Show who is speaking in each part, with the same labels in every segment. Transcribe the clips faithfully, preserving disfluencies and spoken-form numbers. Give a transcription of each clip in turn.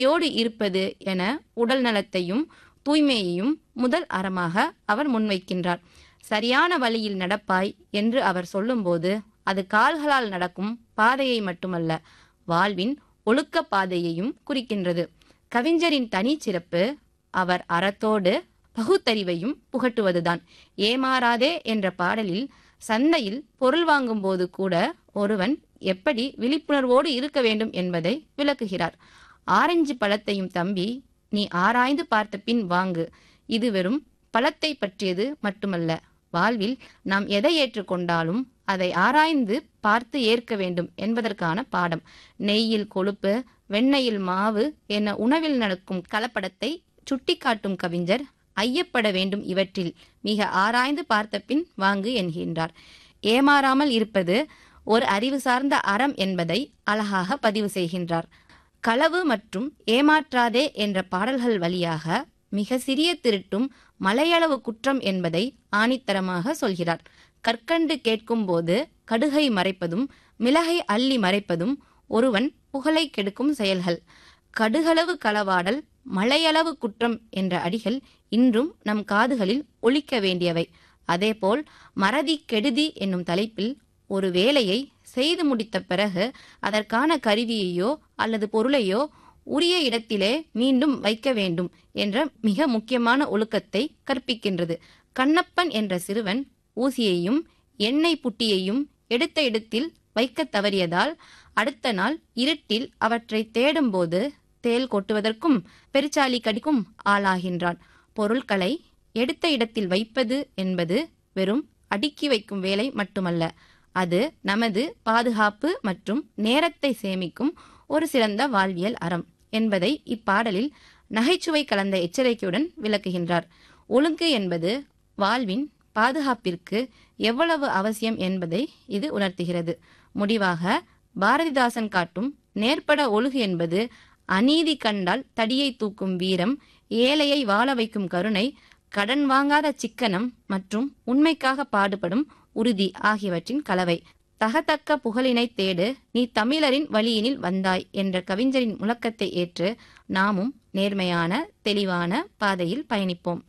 Speaker 1: யோடு இருப்பது என உடல் நலத்தையும் தூய்மையையும் முதல் அறமாக அவர் முன்வைக்கின்றார். சரியான வழியில் நடப்பாய் என்று அவர் சொல்லும்போது அது கால்களால் நடக்கும் பாதையை மட்டுமல்ல, வாழ்வின் ஒழுக்க பாதையையும் குறிக்கின்றது. கவிஞரின் தனி சிறப்பு அவர் அறத்தோடு பகுத்தறிவையும் புகட்டுவதுதான். ஏமாறாதே என்ற பாடலில் சந்தையில் பொருள் வாங்கும் போது கூட ஒருவன் எப்படி விழிப்புணர்வோடு இருக்க வேண்டும் என்பதை விளக்குகிறார். ஆரஞ்சு பழத்தையும் தம்பி நீ ஆராய்ந்து பார்த்த பின் வாங்கு. இது வெறும் பழத்தை பற்றியது மட்டுமல்ல, வாழ்வில் நாம் எதை ஏற்றுக்கொண்டாலும் அதை ஆராய்ந்து பார்த்து ஏற்க வேண்டும் என்பதற்கான பாடம். நெய்யில் கொழுப்பு, வெண்ணெயில் மாவு என உணவில் நடக்கும் கலப்படத்தை சுட்டிக்காட்டும் கவிஞர் ஐயப்பட வேண்டும், இவற்றில் மிக ஆராய்ந்து பார்த்த பின் வாங்கு என்கின்றார். ஏமாறாமல் இருப்பது ஒரு அறிவு சார்ந்த அறம் என்பதை அழகாக பதிவு செய்கின்றார். களவு மற்றும் ஏமாற்றாதே என்ற பாடல்கள் வழியாக மிக சிறிய திருட்டும் மலையளவு குற்றம் என்பதை ஆணித்தரமாக சொல்கிறார். கற்கண்டு கேட்கும் போது கடுகை மறைப்பதும் மிளகை அள்ளி மறைப்பதும் ஒருவன் புகழை கெடுக்கும் செயல்கள். கடுகளவு களவாடல் மலையளவு குற்றம் என்ற அடிகள் இன்றும் நம் காதுகளில் ஒலிக்க வேண்டியவை. அதேபோல் மறதி கெடுதி என்னும் தலைப்பில் ஒரு வேலையை செய்து முடித்த பிறகு அதற்கான கருவியையோ அல்லது பொருளையோ உரிய இடத்திலே மீண்டும் வைக்க வேண்டும் என்ற மிக முக்கியமான ஒழுக்கத்தை கற்பிக்கின்றது. கண்ணப்பன் என்ற சிறுவன் ஊசியையும் எண்ணெய் புட்டியையும் எடுத்த இடத்தில் வைக்க தவறியதால் அடுத்த நாள் இருட்டில் அவற்றை தேடும்போது தேள் கொட்டுவதற்கும் பெருச்சாலி கடிக்கும் ஆளாகின்றான். பொருட்களை எடுத்த இடத்தில் வைப்பது என்பது வெறும் அடுக்கி வைக்கும் வேலை மட்டுமல்ல, அது நமது பாதுகாப்பு மற்றும் நேரத்தை சேமிக்கும் ஒரு சிறந்த வாழ்வியல் அறம் என்பதை இப்பாடலில் நகைச்சுவை கலந்த எச்சரிக்கையுடன் விளக்குகின்றார். ஒழுங்கு என்பது வாழ்வின் பாதுகாப்பிற்கு எவ்வளவு அவசியம் என்பதை இது உணர்த்துகிறது. முடிவாக பாரதிதாசன் காட்டும் நேர்பட ஒழுகு என்பது அநீதி கண்டால் தடியை தூக்கும் வீரம், ஏழையை வாழ வைக்கும் கருணை, கடன் வாங்காத சிக்கனம் மற்றும் உண்மைக்காக பாடுபடும் உறுதி ஆகியவற்றின் கலவை. தகத்தக்க புகழினை தேடு, நீ தமிழரின் வழியினில் வந்தாய் என்ற கவிஞரின் முழக்கத்தை ஏற்று நாமும் நேர்மையான தெளிவான பாதையில் பயணிப்போம்.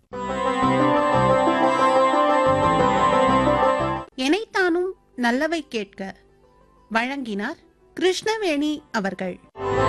Speaker 2: எனைத்தானும் நல்லவை கேட்க வழங்கினார் கிருஷ்ணவேணி அவர்கள்.